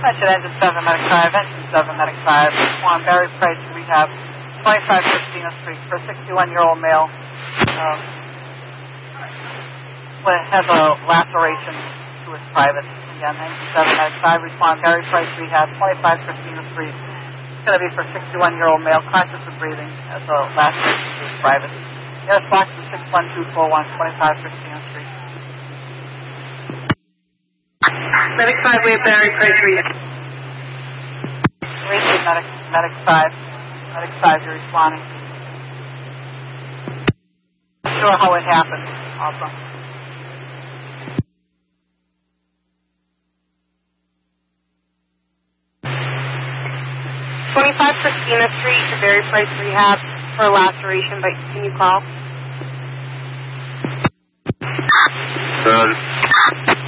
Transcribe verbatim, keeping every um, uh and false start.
Mention engine seven, medic five, engine seven, medic five. One, Barry Price, rehab, twenty-five Christina Street, for a sixty-one-year-old male. Um, has a laceration to his private. Again, engine seven, medic five, respond, Barry Price, rehab, twenty-five Christina Street. It's going to be for a sixty-one-year-old male, conscious and breathing, has a laceration to his private. Air Fox six one two four one, twenty-five Christina Street. Medic five, we have Barry Price, rehab. Racing medic, medic five, medic five, you're responding. Not sure how it happened, also. twenty-five Christina Street to Barry Price Rehab for a laceration, but can you call? Uh,